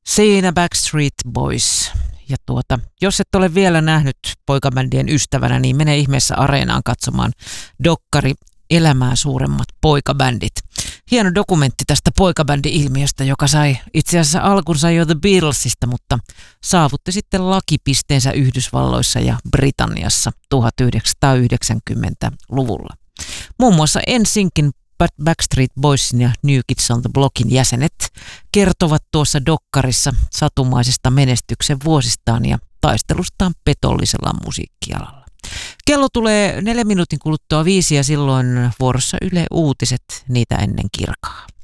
Siinä Backstreet Boys. Ja jos et ole vielä nähnyt poikabändien ystävänä, niin mene ihmeessä Areenaan katsomaan dokkari Elämää suuremmat poikabändit. Hieno dokumentti tästä poikabändi-ilmiöstä, joka sai itse asiassa alkunsa jo The Beatlesista, mutta saavutti sitten lakipisteensä Yhdysvalloissa ja Britanniassa 1990-luvulla. Muun muassa NSYNCin, Backstreet Boysin ja New Kids on the Blockin jäsenet kertovat tuossa dokkarissa satumaisesta menestyksen vuosistaan ja taistelustaan petollisella musiikkialalla. Kello tulee 4 minuutin kuluttua 5 ja silloin vuorossa Yle Uutiset, niitä ennen kirkaa.